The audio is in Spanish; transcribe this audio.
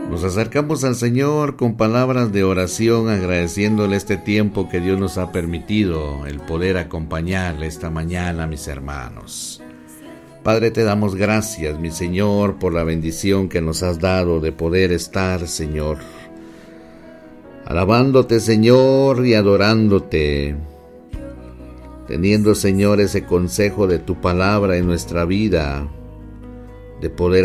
Nos acercamos al Señor con palabras de oración, agradeciéndole este tiempo que Dios nos ha permitido, el poder acompañarle esta mañana, mis hermanos. Padre, te damos gracias, mi Señor, por la bendición que nos has dado de poder estar, Señor, alabándote, Señor, y adorándote, teniendo, Señor, ese consejo de tu palabra en nuestra vida, de poder